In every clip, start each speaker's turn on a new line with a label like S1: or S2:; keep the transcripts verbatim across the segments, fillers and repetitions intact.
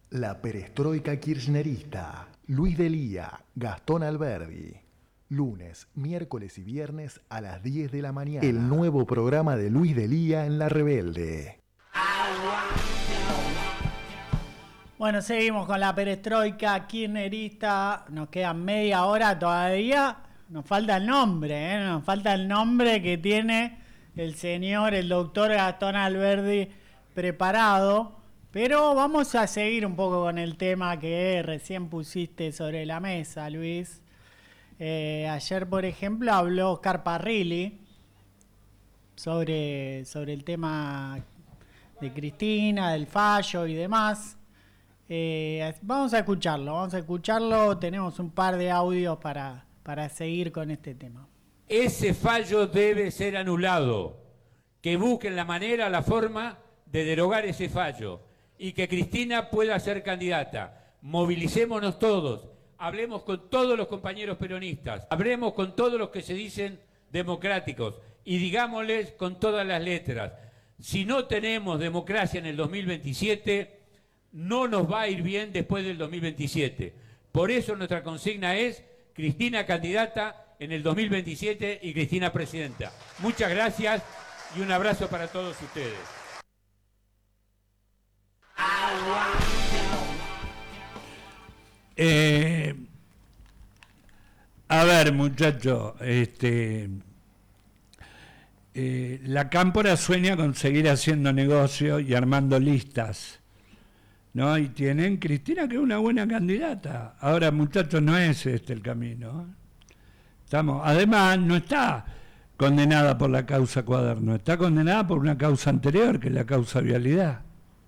S1: La perestroika kirchnerista. Luis Delía, Gastón Alberdi. Lunes, miércoles y viernes a las diez de la mañana. El nuevo programa de Luis Delía en La Rebelde.
S2: Bueno, seguimos con la perestroika kirchnerista. Nos queda media hora todavía. Nos falta el nombre, ¿eh? Nos falta el nombre que tiene el señor, el doctor Gastón Alberdi preparado. Pero vamos a seguir un poco con el tema que recién pusiste sobre la mesa, Luis. Eh, ayer, por ejemplo, habló Oscar Parrilli sobre, sobre el tema de Cristina, del fallo y demás. Eh, vamos a escucharlo, vamos a escucharlo. Tenemos un par de audios para, para seguir con este tema.
S3: Ese fallo debe ser anulado. Que busquen la manera, la forma de derogar ese fallo. Y que Cristina pueda ser candidata. Movilicémonos todos, hablemos con todos los compañeros peronistas, hablemos con todos los que se dicen democráticos y digámosles con todas las letras, si no tenemos democracia en el dos mil veintisiete, no nos va a ir bien después del dos mil veintisiete. Por eso nuestra consigna es Cristina candidata en el dos mil veintisiete y Cristina presidenta. Muchas gracias y un abrazo para todos ustedes.
S4: Eh, a ver, muchachos, este, eh, la Cámpora sueña con seguir haciendo negocio y armando listas, ¿no? Y tienen Cristina, que es una buena candidata. Ahora, muchachos, no es este el camino, ¿eh? Estamos, además, no está condenada por la causa Cuaderno, está condenada por una causa anterior, que es la causa Vialidad.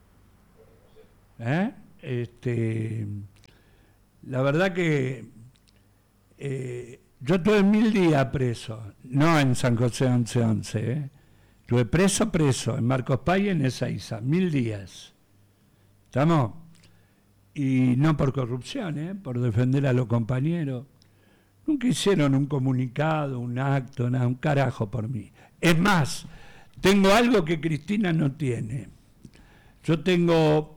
S4: ¿Eh? Este, la verdad que eh, yo estuve mil días preso, no en San José once once, ¿eh? Estuve preso, preso, en Marcos Paz y en Ezeiza, mil días. ¿Estamos? Y no por corrupción, ¿eh? Por defender a los compañeros. Nunca hicieron un comunicado, un acto, nada, un carajo por mí. Es más, tengo algo que Cristina no tiene. Yo tengo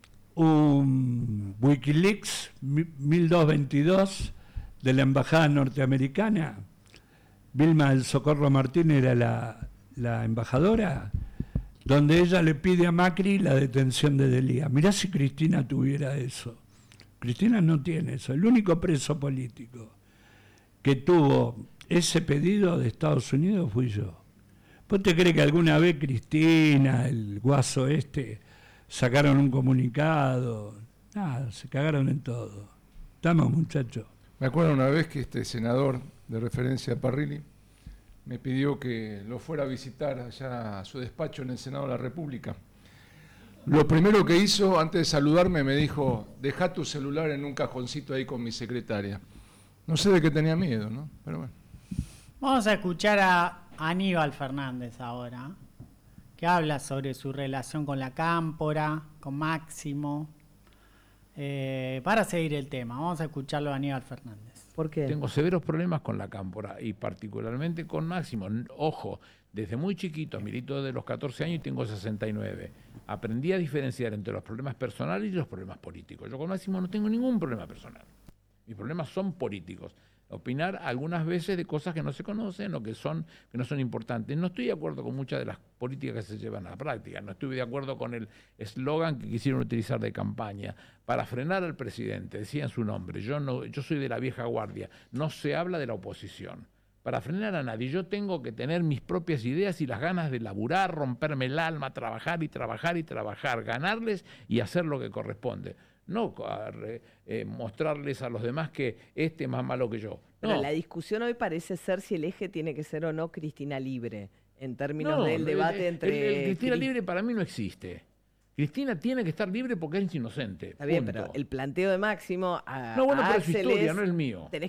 S4: un Wikileaks mil doscientos veintidós de la Embajada Norteamericana. Vilma del Socorro Martínez era la, la embajadora, donde ella le pide a Macri la detención de Delía. Mirá si Cristina tuviera eso. Cristina no tiene eso. El único preso político que tuvo ese pedido de Estados Unidos fui yo. ¿Vos te crees que alguna vez Cristina, el guaso este, sacaron un comunicado? Nada, se cagaron en todo. Estamos, muchachos.
S5: Me acuerdo una vez que este senador de referencia, Parrilli, me pidió que lo fuera a visitar allá a su despacho en el Senado de la República. Lo primero que hizo, antes de saludarme, me dijo: deja tu celular en un cajoncito ahí con mi secretaria. No sé de qué tenía miedo, ¿no? Pero bueno.
S2: Vamos a escuchar a Aníbal Fernández ahora, que habla sobre su relación con la Cámpora, con Máximo, eh, para seguir el tema. Vamos a escucharlo a Aníbal Fernández.
S6: ¿Por qué?
S3: Tengo severos problemas con la Cámpora y particularmente con Máximo. Ojo, desde muy chiquito, milito de los catorce años y tengo sesenta y nueve. Aprendí a diferenciar entre los problemas personales y los problemas políticos. Yo con Máximo no tengo ningún problema personal. Mis problemas son políticos. Opinar algunas veces de cosas que no se conocen o que son que no son importantes. No estoy de acuerdo con muchas de las políticas que se llevan a la práctica. No estuve de acuerdo con el eslogan que quisieron utilizar de campaña para frenar al presidente. Decían su nombre. Yo no, yo soy de la vieja guardia. No se habla de la oposición. Para frenar a nadie, yo tengo que tener mis propias ideas y las ganas de laburar, romperme el alma, trabajar y trabajar y trabajar, ganarles y hacer lo que corresponde. No eh, mostrarles a los demás que este es más malo que yo. No.
S6: Pero la discusión hoy parece ser si el eje tiene que ser o no Cristina libre, en términos
S3: no,
S6: del debate
S3: el,
S6: entre...
S3: El, el Cristina libre para mí no existe. Cristina tiene que estar libre porque es inocente.
S6: Está bien,
S3: punto.
S6: Pero el planteo de Máximo a
S3: No, bueno,
S6: a
S3: pero es su
S6: Axel
S3: historia,
S6: es,
S3: no es el mío.
S6: Tenés...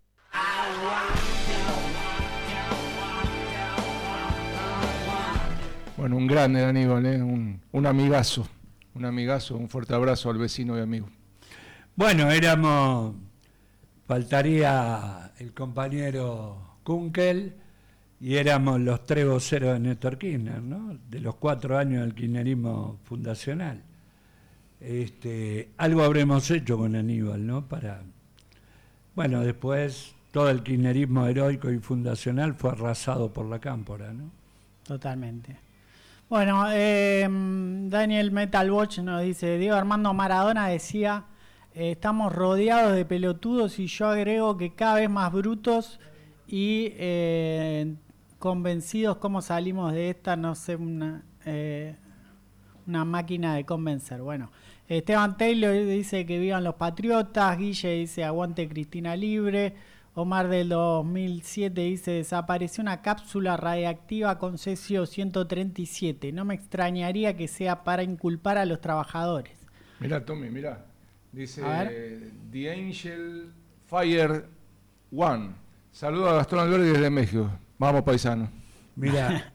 S5: Bueno, un grande Aníbal, ¿eh? un, un amigazo, un amigazo, un fuerte abrazo al vecino y amigo.
S4: Bueno, éramos, faltaría el compañero Kunkel y éramos los tres voceros de Néstor Kirchner, ¿no? De los cuatro años del kirchnerismo fundacional. este, algo habremos hecho con Aníbal, ¿no? Para, bueno, después todo el kirchnerismo heroico y fundacional fue arrasado por la cámpora, ¿no?
S2: Totalmente. Bueno, eh, Daniel Metalwatch nos dice, Diego Armando Maradona decía, eh, estamos rodeados de pelotudos y yo agrego que cada vez más brutos y eh, convencidos cómo salimos de esta, no sé, una, eh, una máquina de convencer. Bueno, Esteban Taylor dice que vivan los patriotas, Guille dice aguante Cristina libre, Omar del dos mil siete dice desapareció una cápsula radiactiva con cesio ciento treinta y siete, no me extrañaría que sea para inculpar a los trabajadores.
S5: Mirá, Tommy, mirá, dice The Angel Fire One, saluda a Gastón Alberdi desde México, vamos paisano.
S4: Mira,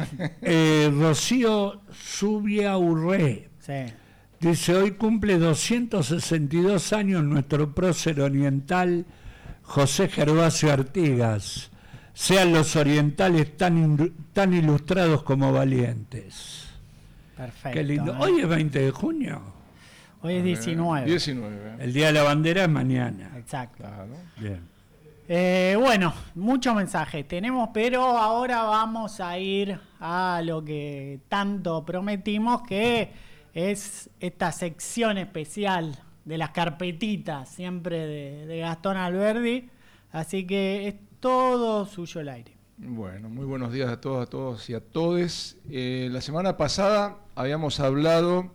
S4: eh, Rocío Subiaurré
S2: Sí.
S4: dice, hoy cumple doscientos sesenta y dos años nuestro prócer oriental José Gervasio Artigas. Sean los orientales tan, tan ilustrados como valientes.
S2: Perfecto.
S4: Qué lindo.
S2: ¿eh?
S4: Hoy es veinte de junio.
S2: Hoy es diecinueve.
S5: diecinueve.
S4: El Día de la Bandera es mañana.
S2: Exacto.
S5: Claro.
S4: Bien.
S2: Eh, bueno, muchos mensajes tenemos, pero ahora vamos a ir a lo que tanto prometimos, que es esta sección especial de las carpetitas, siempre de, de Gastón Alberdi. Así que es todo suyo el aire.
S5: Bueno, muy buenos días a todos, a todos y a todes. Eh, la semana pasada habíamos hablado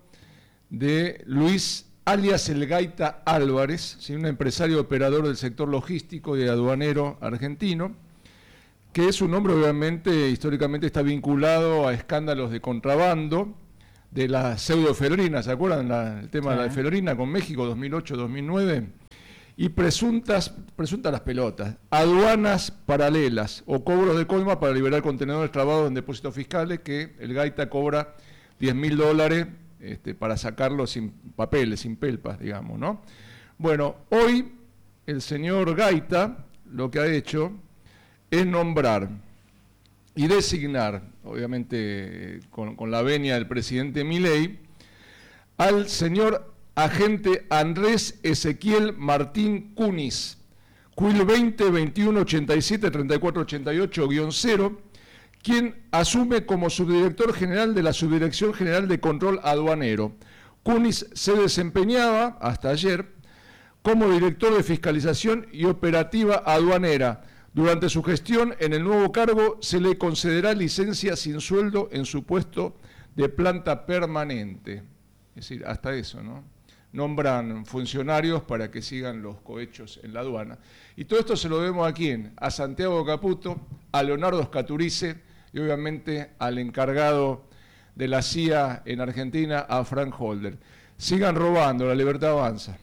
S5: de Luis alias El Gaita Álvarez, ¿sí? Un empresario operador del sector logístico y aduanero argentino, que su nombre obviamente históricamente está vinculado a escándalos de contrabando, de la pseudoefedrina, ¿se acuerdan? La, el tema sí. de la efedrina con México, dos mil ocho dos mil nueve, y presuntas, presuntas las pelotas, aduanas paralelas o cobros de coima para liberar contenedores trabados en depósitos fiscales que el Gaita cobra diez mil dólares este, para sacarlos sin papeles, sin pelpas, digamos, ¿no? Bueno, hoy el señor Gaita lo que ha hecho es nombrar y designar, obviamente con, con la venia del presidente Milei, al señor agente Andrés Ezequiel Martín Cunis, C U I L veinte veintiuno ochenta y siete treinta y cuatro ochenta y ocho guión cero, quien asume como subdirector general de la Subdirección General de Control Aduanero. Cunis se desempeñaba, hasta ayer, como director de fiscalización y operativa aduanera. Durante su gestión en el nuevo cargo se le concederá licencia sin sueldo en su puesto de planta permanente. Es decir, hasta eso, ¿no? Nombran funcionarios para que sigan los cohechos en la aduana. Y todo esto se lo debemos a quién? A Santiago Caputo, a Leonardo Scaturice y obviamente al encargado de la C I A en Argentina, a Frank Holder. Sigan robando, la libertad avanza.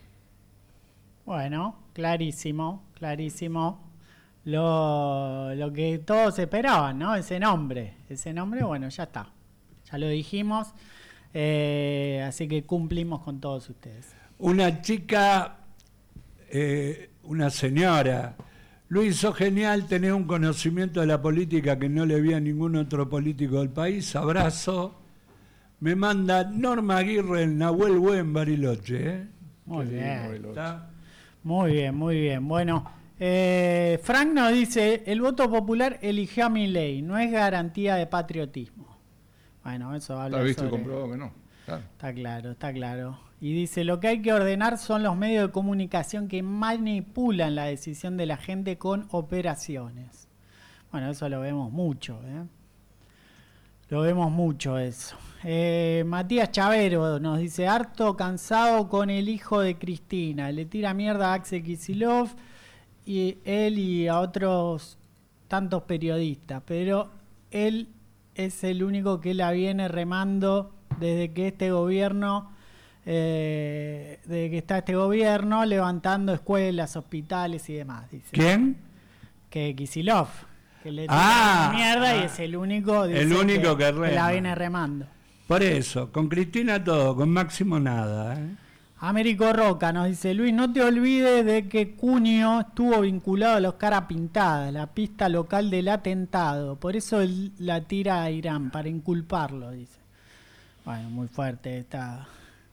S2: Bueno, clarísimo, clarísimo. Lo, lo que todos esperaban, ¿no? Ese nombre. Ese nombre, bueno, ya está. Ya lo dijimos. Eh, así que cumplimos con todos ustedes.
S4: Una chica, eh, una señora, Luis, sos genial, tenés un conocimiento de la política que no le vi a ningún otro político del país. Abrazo. Me manda Norma Aguirre, el Nahuel Buen Bariloche. ¿eh?
S2: Muy
S5: Qué
S2: bien.
S5: lindo,
S2: ¿Está? Muy bien, muy bien. Bueno, eh, Frank nos dice, el voto popular eligió a Milei, no es garantía de patriotismo. Bueno, eso habla
S5: Está visto y
S2: sobre...
S5: comprobado que no. Claro.
S2: Está claro, está claro. Y dice, lo que hay que ordenar son los medios de comunicación que manipulan la decisión de la gente con operaciones. Bueno, eso lo vemos mucho, ¿eh? Lo vemos mucho eso. Eh, Matías Chavero nos dice, harto cansado con el hijo de Cristina. Le tira mierda a Axel Kicillof y él y a otros tantos periodistas. Pero él es el único que la viene remando desde que este gobierno, eh, desde que está este gobierno, levantando escuelas, hospitales y demás. Dice.
S4: ¿Quién?
S2: Que Kicillof, que le tira
S4: Ah,
S2: mierda
S4: ah,
S2: y es el único, dice,
S4: el único que,
S2: que,
S4: rema.
S2: que la viene remando.
S4: Por eso, con Cristina todo, con Máximo nada. ¿eh?
S2: Américo Roca nos dice, Luis, no te olvides de que Cunio estuvo vinculado a los Cara Pintadas, la pista local del atentado. Por eso él la tira a Irán, para inculparlo, dice. Bueno, muy fuerte esta,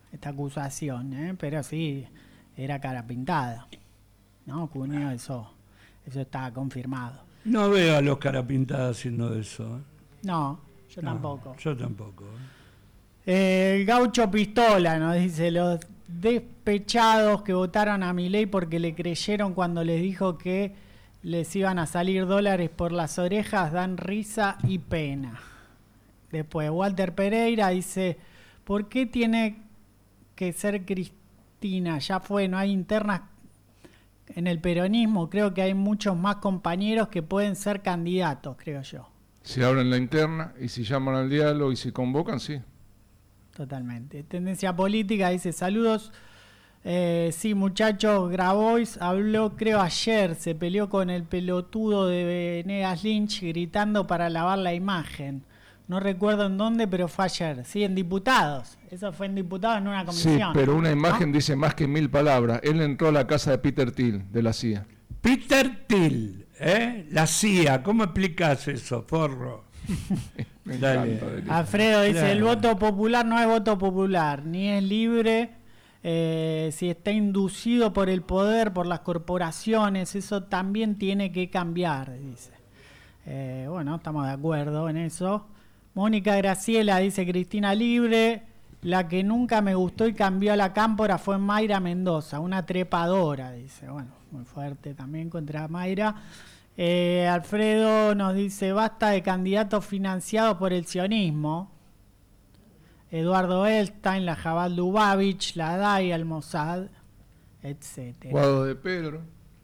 S2: esta acusación, ¿eh? Pero sí, era cara pintada, ¿no, Cunio? Eso, eso está confirmado.
S4: No veo a los carapintadas haciendo eso. ¿eh?
S2: No, yo
S4: No,
S2: tampoco.
S4: Yo tampoco. ¿eh?
S2: Eh, el gaucho Pistola nos dice: los despechados que votaron a Milei porque le creyeron cuando les dijo que les iban a salir dólares por las orejas dan risa y pena. Después Walter Pereira dice: ¿por qué tiene que ser Cristina? Ya fue, no hay internas en el peronismo. Creo que hay muchos más compañeros que pueden ser candidatos, creo yo.
S5: Si abren la interna y si llaman al diálogo y si convocan, sí.
S2: Totalmente. Tendencia política dice: saludos. Eh, sí, muchachos, Grabois habló, creo, ayer. Se peleó con el pelotudo de Venegas Lynch gritando para lavar la imagen. No recuerdo en dónde, pero fue ayer. Sí, en Diputados. Eso fue en Diputados, en una comisión.
S5: Sí, pero una imagen
S2: ¿no?
S5: dice más que mil palabras. Él entró a la casa de Peter Thiel, de la C I A.
S4: Peter Thiel, ¿eh? La C I A. ¿Cómo explicas eso, forro?
S5: Me
S4: Dale.
S5: encanta, Delito.
S2: Alfredo dice:
S4: Claro.
S2: el voto popular no es voto popular, ni es libre. Eh, si está inducido por el poder, por las corporaciones, eso también tiene que cambiar, dice. Eh, bueno, estamos de acuerdo en eso. Mónica Graciela dice: Cristina libre. La que nunca me gustó y cambió a la cámpora fue Mayra Mendoza, una trepadora, dice. Bueno, muy fuerte también contra Mayra. Eh, Alfredo nos dice: basta de candidatos financiados por el sionismo. Eduardo Elstein, la Jabal Lubavitch, la D A I, el Mossad, etcétera.
S5: Guado de Pedro.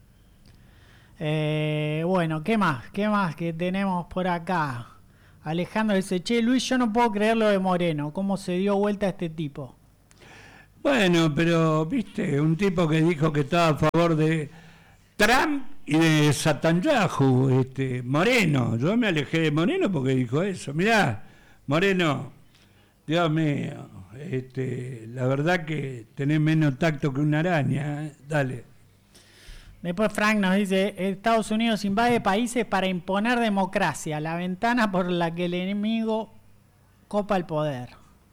S2: Eh, bueno, ¿qué más? ¿Qué más que tenemos por acá? Alejandro dice: che, Luis, yo no puedo creer lo de Moreno. ¿Cómo se dio vuelta a este tipo?
S4: Bueno, pero, viste, un tipo que dijo que estaba a favor de Trump y de Netanyahu, este, Moreno. Yo me alejé de Moreno porque dijo eso. Mirá, Moreno, Dios mío, este, la verdad que tenés menos tacto que una araña. ¿eh? Dale.
S2: Después Frank nos dice: Estados Unidos invade países para imponer democracia, la ventana por la que el enemigo copa el poder.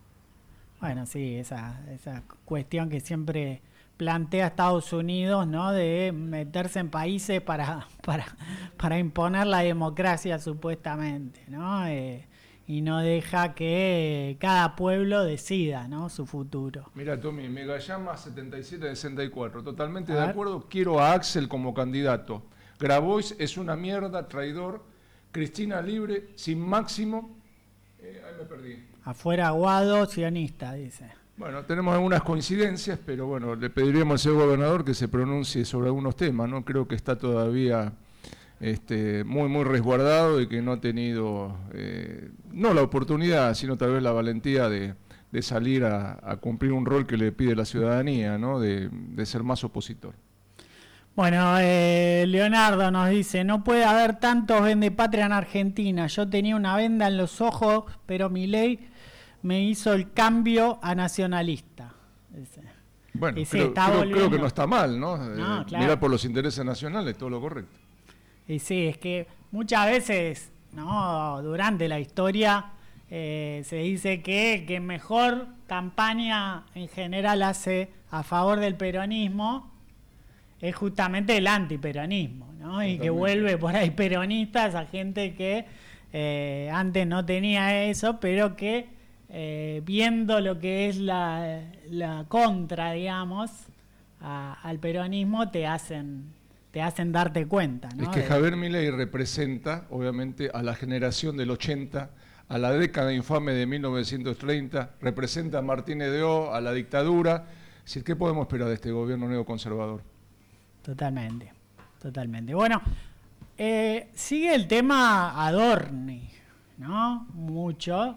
S2: Bueno, sí, esa, esa cuestión que siempre plantea Estados Unidos, ¿no? De meterse en países para, para, para imponer la democracia supuestamente, ¿no? Eh, y no deja que cada pueblo decida, ¿no? Su futuro.
S5: Mira, Tommy, Megayama setenta y siete sesenta y cuatro. Totalmente
S2: A
S5: de
S2: ver.
S5: acuerdo. Quiero a Axel como candidato. Grabois es una mierda, traidor. Cristina libre, sin Máximo. Eh, ahí me perdí.
S2: Afuera Guado, sionista, dice.
S5: Bueno, tenemos algunas coincidencias, pero bueno, le pediríamos al señor gobernador que se pronuncie sobre algunos temas, ¿no? Creo que está todavía este, muy, muy resguardado y que no ha tenido, eh, no la oportunidad, sino tal vez la valentía de, de salir a, a cumplir un rol que le pide la ciudadanía, ¿no? De, de ser más opositor.
S2: Bueno, eh, Leonardo nos dice: no puede haber tantos vendepatria en Argentina. Yo tenía una venda en los ojos, pero Milei me hizo el cambio a nacionalista. Dice.
S5: Bueno,
S2: Y sí,
S5: creo,
S2: está
S5: creo-
S2: volviendo.
S5: creo que no está mal, ¿no?
S2: No,
S5: Eh,
S2: claro.
S5: Mirar por los intereses nacionales, todo lo correcto.
S2: Y sí, es que muchas veces, ¿no? Durante la historia eh, se dice que, que mejor campaña en general hace a favor del peronismo es justamente el antiperonismo, ¿no? Y que
S5: Totalmente.
S2: vuelve por ahí peronistas a gente que eh, antes no tenía eso, pero que eh, viendo lo que es la, la contra, digamos, a- al peronismo te hacen te hacen darte cuenta, ¿no?
S5: Es que
S2: De-
S5: Javier Milei representa, obviamente, a la generación del ochenta, a la década infame de mil novecientos treinta, representa a Martínez de O, a la dictadura. Es decir, ¿qué podemos esperar de este gobierno neoconservador?
S2: Totalmente, totalmente. Bueno, eh, sigue el tema Adorni, ¿no? Mucho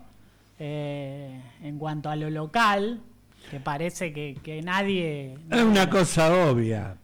S2: eh, en cuanto a lo local, que parece que, que nadie...
S4: Es una cosa obvia.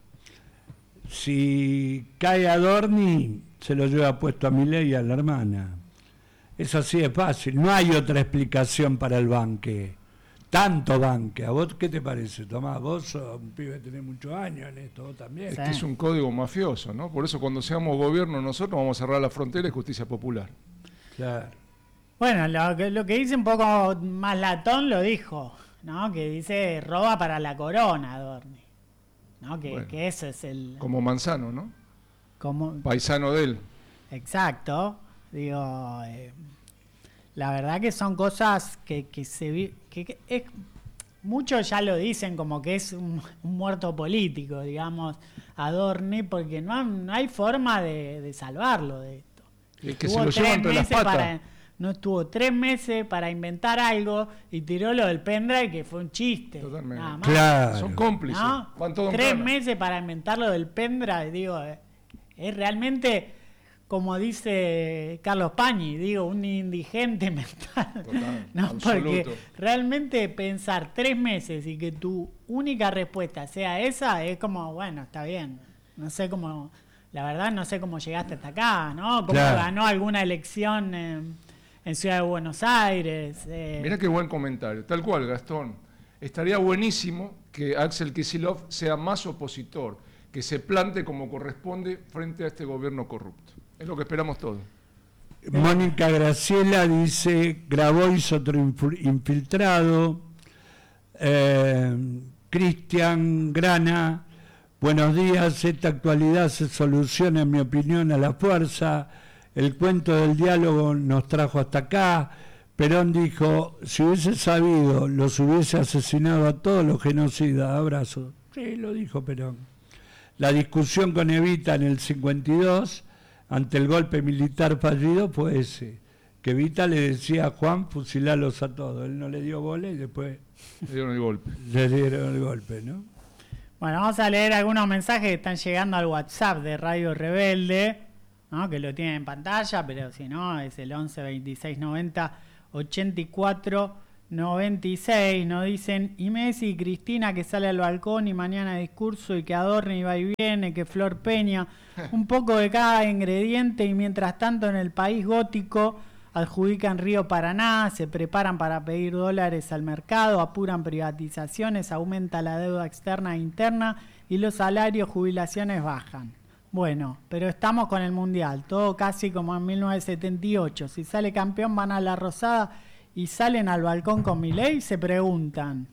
S4: Si cae Adorni, se lo lleva puesto a Milei y a la hermana. Eso así es fácil. No hay otra explicación para el banque. Tanto banque. ¿A vos qué te parece, Tomás? Vos sos un pibe que tenés muchos años en esto, vos también.
S5: Es
S2: Sí.
S5: que es un código mafioso, ¿no? Por eso cuando seamos gobierno nosotros vamos a cerrar la frontera y justicia popular.
S4: Claro.
S2: Bueno, lo que, lo que dice un poco más latón lo dijo ¿no? Que dice roba para la corona, Adorni, ¿no? Que,
S5: Bueno.
S2: que ese es el...
S5: Como Manzano, ¿no?
S2: Como,
S5: Paisano de él.
S2: exacto, digo, eh, la verdad que son cosas que, que se vi, que, que es, muchos ya lo dicen como que es un, un muerto político, digamos, Adorni, porque no, no hay forma de, de salvarlo de esto.
S5: Es que
S2: Estuvo
S5: se lo lleva
S2: tres
S5: entre las
S2: meses
S5: patas.
S2: para- no estuvo tres meses para inventar algo y tiró lo del pendrive, que fue un chiste.
S5: Totalmente.
S2: Nada más.
S4: Claro.
S5: Son cómplices.
S2: ¿No?
S5: Van todos en
S2: Tres
S5: cana.
S2: meses para inventar lo del pendrive, digo, eh, es realmente, como dice Carlos Pañi, digo, un indigente mental.
S5: Total,
S2: ¿no?
S5: absoluto.
S2: Porque realmente pensar tres meses y que tu única respuesta sea esa, es como, bueno, está bien. No sé cómo, la verdad no sé cómo llegaste hasta acá, ¿no? Cómo
S4: Claro.
S2: ganó alguna elección en, en Ciudad de Buenos Aires. eh.
S5: Mirá qué buen comentario. Tal cual, Gastón. Estaría buenísimo que Axel Kicillof sea más opositor, que se plante como corresponde frente a este gobierno corrupto. Es lo que esperamos todos.
S4: Mónica Graciela dice, Grabois otro infu- infiltrado. Eh, Cristian Grana, buenos días, esta actualidad se soluciona, en mi opinión, a la fuerza. El cuento del diálogo nos trajo hasta acá. Perón dijo, si hubiese sabido, los hubiese asesinado a todos los genocidas. Abrazo. Sí, lo dijo Perón. La discusión con Evita en el cincuenta y dos, ante el golpe militar fallido, fue ese. Que Evita le decía a Juan, fusilalos a todos. Él no le dio bola y después
S5: Le dieron el golpe.
S4: le dieron el golpe, ¿no?
S2: Bueno, vamos a leer algunos mensajes que están llegando al WhatsApp de Radio Rebelde, ¿no? Que lo tienen en pantalla, pero si no, es el once veintiséis noventa ochenta y cuatro noventa y seis. Nos dicen, y Messi y Cristina que sale al balcón y mañana discurso y que Adorni va y viene, que Flor Peña, un poco de cada ingrediente y mientras tanto en el país gótico adjudican Río Paraná, se preparan para pedir dólares al mercado, apuran privatizaciones, aumenta la deuda externa e interna y los salarios, jubilaciones bajan. Bueno, pero estamos con el Mundial, todo casi como en mil novecientos setenta y ocho. Si sale campeón van a la Rosada y salen al balcón con Milei, se preguntan.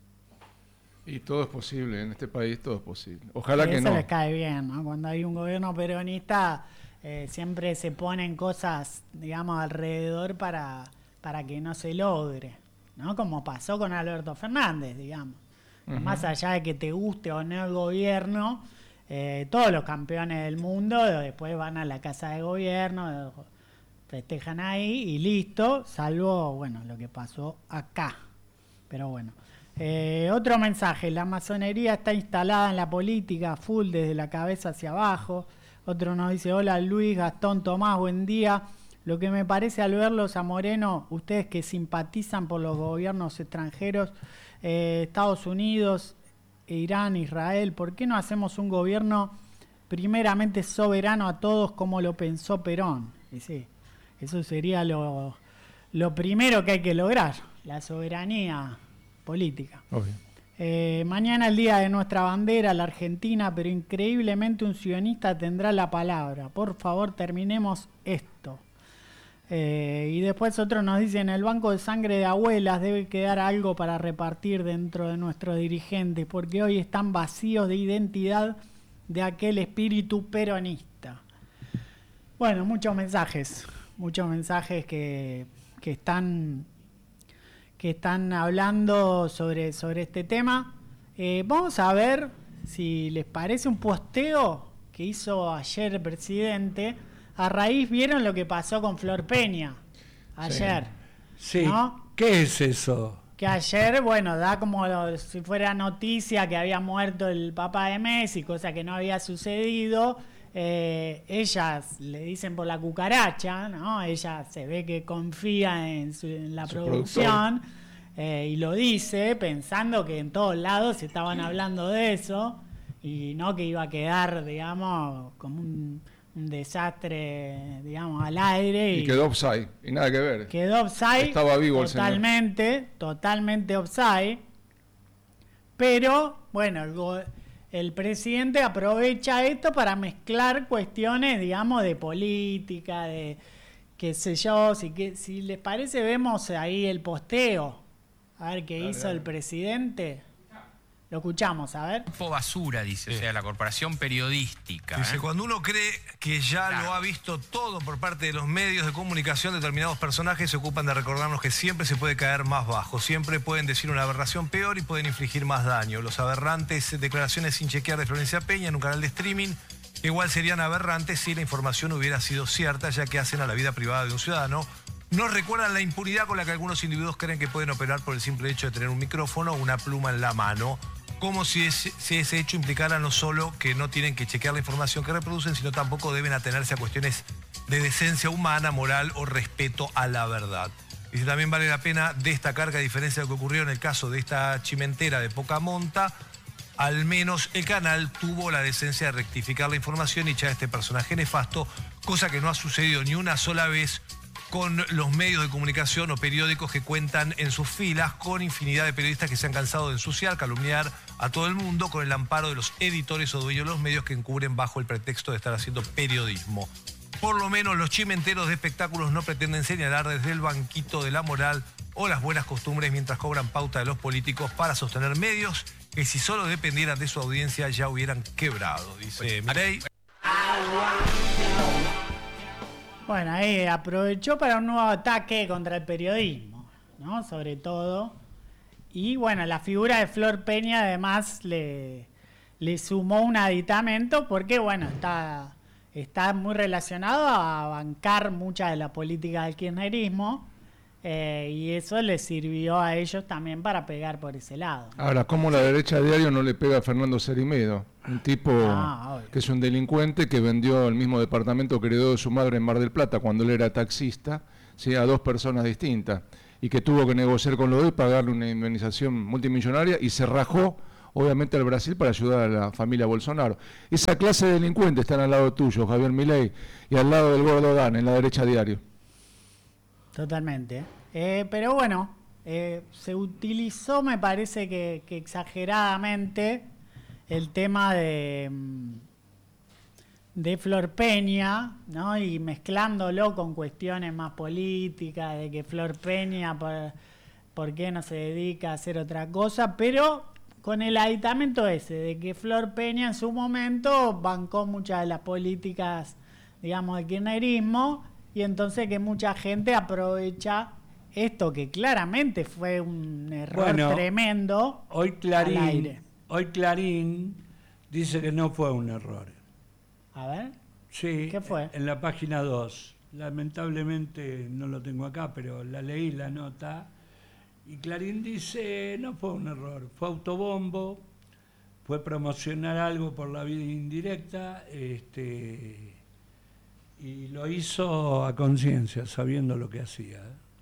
S5: Y todo es posible, en este país todo es posible. Ojalá que
S2: Eso
S5: no.
S2: les cae bien, ¿no? Cuando hay un gobierno peronista, eh, siempre se ponen cosas, digamos, alrededor para, para que no se logre, ¿no? Como pasó con Alberto Fernández, digamos.
S5: Ujú.
S2: Más allá de que te guste o no el gobierno, eh, todos los campeones del mundo después van a la casa de gobierno, festejan ahí y listo, salvo, bueno, lo que pasó acá. Pero bueno. Eh, otro mensaje, la masonería está instalada en la política, full desde la cabeza hacia abajo. Otro nos dice, hola Luis, Gastón, Tomás, buen día. Lo que me parece al verlos a Moreno, ustedes que simpatizan por los gobiernos extranjeros, eh, Estados Unidos, Irán, Israel, ¿por qué no hacemos un gobierno primeramente soberano a todos como lo pensó Perón? Y sí, eso sería lo, lo primero que hay que lograr, la soberanía política.
S5: Obvio.
S2: Eh, mañana el día de nuestra bandera, la Argentina, pero increíblemente un sionista tendrá la palabra. Por favor, terminemos esto. Eh, y después otros nos dicen, el banco de sangre de abuelas debe quedar algo para repartir dentro de nuestros dirigentes, porque hoy están vacíos de identidad de aquel espíritu peronista. Bueno, muchos mensajes, muchos mensajes que, que están... que están hablando sobre, sobre este tema. Eh, vamos a ver si les parece un posteo que hizo ayer el presidente. A raíz, ¿vieron lo que pasó con Flor Peña? Ayer.
S4: Sí,
S2: ¿No?
S4: ¿qué es eso?
S2: Que ayer, bueno, da como lo- si fuera noticia que había muerto el papá de Messi, cosa que no había sucedido. Eh, ellas le dicen por la cucaracha, ¿no? Ella se ve que confía en, su- en la
S5: Su
S2: producción eh, y lo dice pensando que en todos lados se estaban hablando de eso y no que iba a quedar, digamos, como un, un desastre, digamos, al aire.
S5: Y quedó offside, y nada que ver.
S2: Quedó offside.
S5: Estaba vivo el señor.
S2: Totalmente, totalmente offside. Pero, bueno, el, go- el presidente aprovecha esto para mezclar cuestiones, digamos, de política, de qué sé yo. Si, que, si les parece, vemos ahí el posteo, A ver qué
S5: Dale,
S2: hizo
S5: dale.
S2: el presidente. Lo escuchamos, a ver.
S7: Campo basura, dice,
S8: Sí.
S7: o sea, la corporación periodística.
S8: Dice,
S7: ¿eh?
S8: cuando uno cree que ya
S7: Claro.
S8: lo ha visto todo por parte de los medios de comunicación, determinados personajes se ocupan de recordarnos que siempre se puede caer más bajo, siempre pueden decir una aberración peor y pueden infligir más daño. Los aberrantes declaraciones sin chequear de Florencia Peña en un canal de streaming igual serían aberrantes si la información hubiera sido cierta, ya que hacen a la vida privada de un ciudadano. Nos recuerdan la impunidad con la que algunos individuos creen que pueden operar por el simple hecho de tener un micrófono o una pluma en la mano, como si ese, si ese hecho implicara no solo que no tienen que chequear la información que reproducen, sino tampoco deben atenerse a cuestiones de decencia humana, moral o respeto a la verdad. Dice, también vale la pena destacar que a diferencia de lo que ocurrió en el caso de esta chimentera de poca monta, al menos el canal tuvo la decencia de rectificar la información y echar a este personaje nefasto, cosa que no ha sucedido ni una sola vez con los medios de comunicación o periódicos que cuentan en sus filas con infinidad de periodistas que se han cansado de ensuciar, calumniar a todo el mundo con el amparo de los editores o dueños de los medios que encubren bajo el pretexto de estar haciendo periodismo. Por lo menos los chimenteros de espectáculos no pretenden señalar desde el banquito de la moral o las buenas costumbres mientras cobran pauta de los políticos para sostener medios que si solo dependieran de su audiencia ya hubieran quebrado, dice Milei.
S2: Bueno, ahí aprovechó para un nuevo ataque contra el periodismo, ¿no? Sobre todo. Y bueno, la figura de Flor Peña además le, le sumó un aditamento porque, bueno, está, está muy relacionado a bancar mucha de la política del kirchnerismo eh, y eso les sirvió a ellos también para pegar por ese lado.
S5: Ahora, ¿cómo la derecha diario no le pega a Fernando Cerimedo? Un tipo
S2: Ah, obvio.
S5: que es un delincuente que vendió el mismo departamento que heredó de su madre en Mar del Plata cuando él era taxista, ¿sí? A dos personas distintas, y que tuvo que negociar con los dos y pagarle una indemnización multimillonaria y se rajó, obviamente, al Brasil para ayudar a la familia Bolsonaro. Esa clase de delincuentes están al lado tuyo, Javier Milei, y al lado del gordo Dan, en la derecha diario.
S2: Totalmente. Eh, pero bueno, eh, se utilizó, me parece que, que exageradamente, el tema de, mm, de Flor Peña, ¿no? Y mezclándolo con cuestiones más políticas, de que Flor Peña, por, ¿por qué no se dedica a hacer otra cosa? Pero con el aditamento ese, de que Flor Peña en su momento bancó muchas de las políticas, digamos, del kirchnerismo, y entonces que mucha gente aprovecha esto, que claramente fue un error
S4: Bueno,
S2: tremendo.
S4: Hoy
S2: al
S4: Clarín,
S2: aire.
S4: hoy Clarín dice que no fue un error.
S2: A ver,
S4: Sí,
S2: ¿Qué fue?
S4: en la página dos. Lamentablemente no lo tengo acá, pero la leí la nota. Y Clarín dice, no fue un error, fue autobombo, fue promocionar algo por la vía indirecta, este, y lo hizo a conciencia, sabiendo lo que hacía.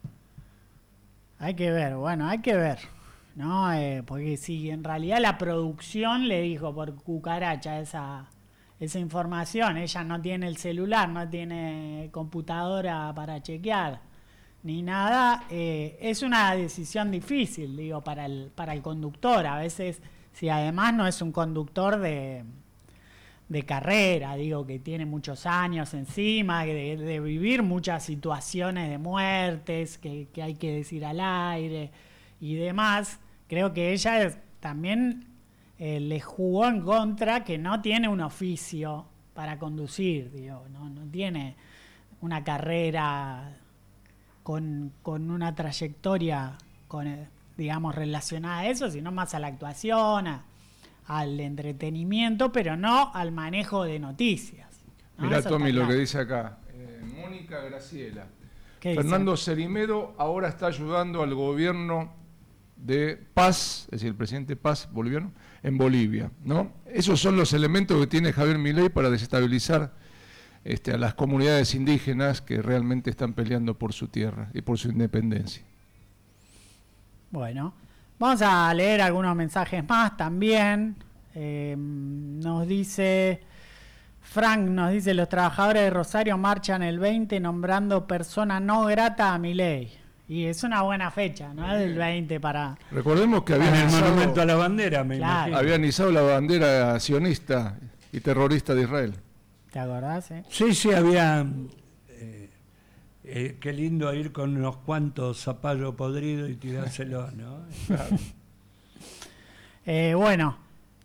S2: hay que ver, bueno, hay que ver, ¿no? Eh, porque si en realidad la producción le dijo por cucaracha esa, esa información, ella no tiene el celular, no tiene computadora para chequear, ni nada, eh, es una decisión difícil, digo, para el, para el conductor. A veces, si además no es un conductor de, de carrera, digo, que tiene muchos años encima, de, de vivir muchas situaciones de muertes que, que hay que decir al aire y demás, creo que ella es- también eh, le jugó en contra que no tiene un oficio para conducir, digo, no, no tiene una carrera con, con una trayectoria, con, eh, digamos, relacionada a eso, sino más a la actuación, a- al entretenimiento, pero no al manejo de noticias, ¿no?
S5: Mirá,
S2: Eso
S5: Tommy,
S2: está
S5: lo que
S2: claro.
S5: dice acá. Eh, Mónica Graciela.
S2: ¿Qué dice?
S5: Fernando Cerimedo ahora está ayudando al gobierno de Paz, es decir, el presidente Paz boliviano, en Bolivia, ¿no? Esos son los elementos que tiene Javier Milei para desestabilizar este, a las comunidades indígenas que realmente están peleando por su tierra y por su independencia.
S2: Bueno, vamos a leer algunos mensajes más también. Eh, nos dice, Frank nos dice, los trabajadores de Rosario marchan el veinte nombrando persona no grata a Milei. Y es una buena fecha, ¿no? El veinte para...
S5: Recordemos que
S4: En
S5: habían
S4: el
S5: izado,
S4: monumento a la bandera, me
S2: Claro.
S4: imagino.
S5: habían izado la bandera sionista y terrorista de Israel.
S2: ¿Te acordás, eh?
S4: Sí, sí, había... eh, eh, qué lindo ir con unos cuantos zapallos podridos y tirárselos, ¿no? Claro.
S2: Eh, bueno,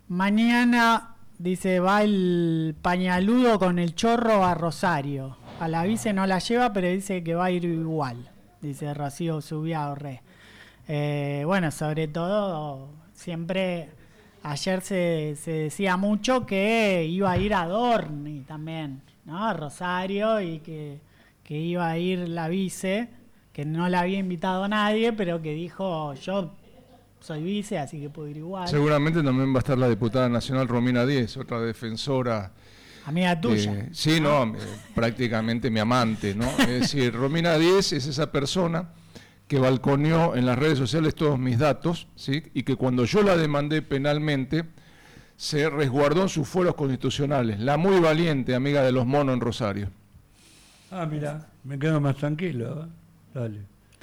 S2: mañana, dice, va el pañaludo con el chorro a Rosario. A la vice no la lleva, pero dice que va a ir igual, dice Rocío Subiao Re. Eh, bueno, sobre todo, siempre, ayer se, se decía mucho que iba a ir a Dorni también, ¿no? A Rosario, y que, que iba a ir la vice, que no la había invitado a nadie, pero que dijo, yo soy vice, así que puedo ir igual.
S5: Seguramente también va a estar la diputada nacional Romina Díez, otra defensora.
S2: Amiga tuya.
S5: Eh, sí, no, eh, prácticamente mi amante, ¿no? Es decir, Romina Díez es esa persona que balconeó en las redes sociales todos mis datos, ¿sí? Y que cuando yo la demandé penalmente, se resguardó en sus fueros constitucionales. La muy valiente amiga de los monos en Rosario.
S4: Ah, mira, me quedo más tranquilo. ¿eh? Dale.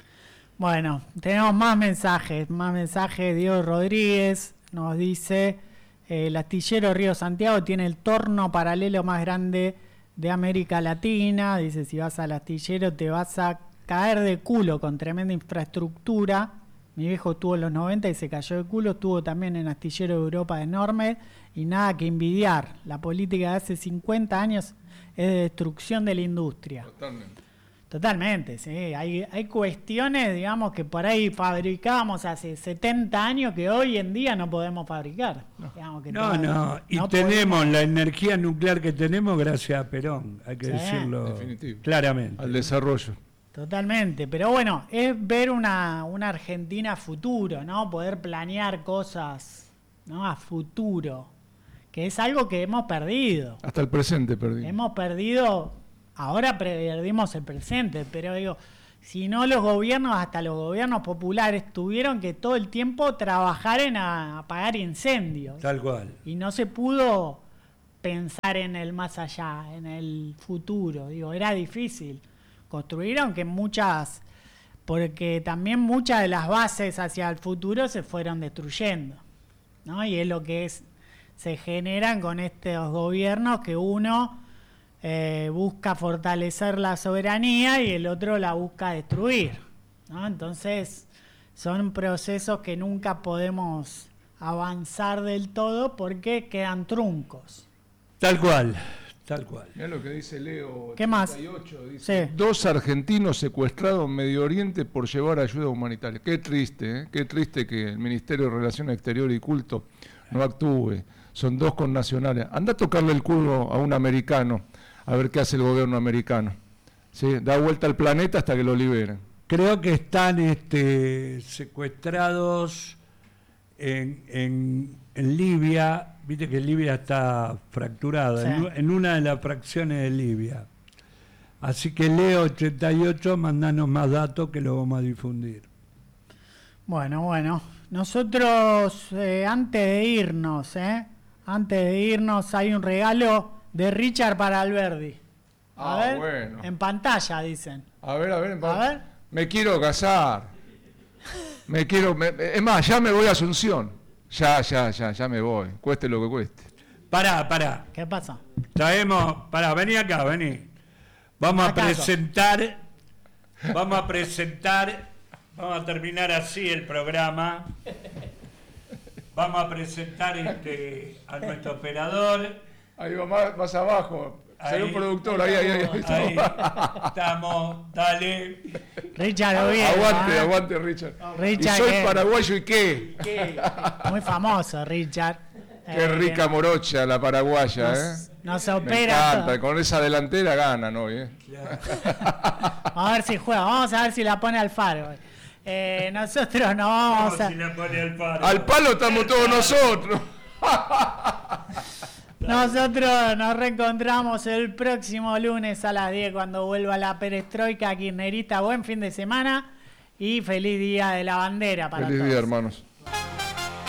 S2: Bueno, tenemos más mensajes, más mensajes. Diego Rodríguez nos dice, eh, el astillero Río Santiago tiene el torno paralelo más grande de América Latina. Dice, si vas al astillero te vas a caer de culo con tremenda infraestructura. Mi viejo estuvo en los noventa y se cayó de culo, estuvo también en astillero de Europa enorme y nada que envidiar. La política de hace cincuenta años es de destrucción de la industria.
S5: Totalmente.
S2: Totalmente, sí. Hay, hay cuestiones, digamos, que por ahí fabricábamos hace setenta años que hoy en día no podemos fabricar.
S4: No,
S2: digamos que
S4: no,
S2: todo,
S4: no. Y
S2: no
S4: tenemos
S2: podemos.
S4: la energía nuclear que tenemos gracias a Perón, hay que
S2: Sí.
S4: decirlo
S5: Definitivo.
S4: claramente.
S5: Al desarrollo.
S2: Totalmente, pero bueno, es ver una, una Argentina a futuro, ¿no? Poder planear cosas, ¿no? A futuro, que es algo que hemos perdido.
S5: Hasta el presente perdí.
S2: Hemos perdido, ahora perdimos el presente, pero digo, si no los gobiernos, hasta los gobiernos populares, tuvieron que todo el tiempo trabajar en a- apagar incendios.
S4: Tal cual.
S2: Y no se pudo pensar en el más allá, en el futuro. Digo, era difícil construir, aunque muchas, porque también muchas de las bases hacia el futuro se fueron destruyendo, ¿no? Y es lo que es, se generan con estos gobiernos que uno eh, busca fortalecer la soberanía y el otro la busca destruir, ¿no? Entonces son procesos que nunca podemos avanzar del todo porque quedan truncos.
S4: Tal cual, tal cual.
S5: Mirá lo que dice Leo.
S2: ¿Qué más?
S5: ochenta y ocho, dice,
S2: Sí.
S5: dos argentinos secuestrados en Medio Oriente por llevar ayuda humanitaria. Qué triste, ¿eh? Qué triste que el Ministerio de Relaciones Exteriores y Culto no actúe. Son dos connacionales. Anda a tocarle el culo a un americano, a ver qué hace el gobierno americano. ¿Sí? Da vuelta al planeta hasta que lo liberen.
S4: Creo que están este, secuestrados en, en, en Libia. Viste que Libia está fracturada,
S2: Sí.
S4: en, en una de las fracciones de Libia. Así que Leo ochenta y ocho, mandanos más datos que lo vamos a difundir.
S2: Bueno, bueno. Nosotros, eh, antes de irnos, ¿eh? Antes de irnos, hay un regalo de Richard para Alberdi. A
S5: Ah,
S2: ver,
S5: bueno.
S2: en pantalla, dicen.
S5: A ver, a ver.
S2: A ver.
S5: Me quiero casar. Me quiero... me- es más, ya me voy a Asunción. Ya, ya, ya, ya me voy. Cueste lo que cueste.
S4: Pará, pará.
S2: ¿Qué pasa?
S4: Traemos, pará, vení acá, vení. Vamos a
S2: Acá,
S4: presentar, vamos a presentar, vamos a terminar así el programa. Vamos a presentar este, a nuestro operador.
S5: Ahí va más, más abajo.
S4: Ahí.
S5: Soy un productor. Ahí, ahí, ahí. ahí.
S4: Ahí estamos, dale.
S2: Richard Oviedo.
S5: Aguante,
S2: ¿eh?
S5: aguante, Richard.
S2: Richard,
S5: y soy
S2: ¿qué?
S5: paraguayo y qué.
S2: Qué- Muy famoso, Richard.
S5: Qué
S2: Eh,
S5: rica morocha la paraguaya,
S2: nos,
S5: ¿eh?
S2: nos
S5: Me
S2: opera.
S5: encanta,
S2: todo.
S5: con esa delantera ganan hoy, ¿eh?
S2: Vamos a ver si juega, vamos a ver si la pone al faro. Eh, nosotros no vamos a...
S4: Si le pone el paro.
S5: Al palo estamos todos nosotros.
S2: Nosotros nos reencontramos el próximo lunes a las diez cuando vuelva la perestroika kirchnerista. Buen fin de semana y feliz día de la bandera para
S5: Feliz
S2: todos.
S5: día, hermanos.